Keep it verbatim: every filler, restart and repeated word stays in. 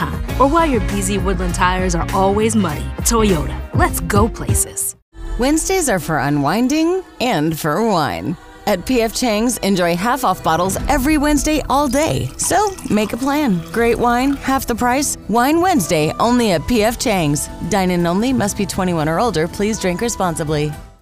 time, or why your B Z Woodland tires are always muddy. Toyota, let's go places. Wednesdays are for unwinding and for wine. At P F Chang's, enjoy half-off bottles every Wednesday all day. So, make a plan. Great wine, half the price. Wine Wednesday, only at P F Chang's. Dine-in only, must be twenty-one or older. Please drink responsibly.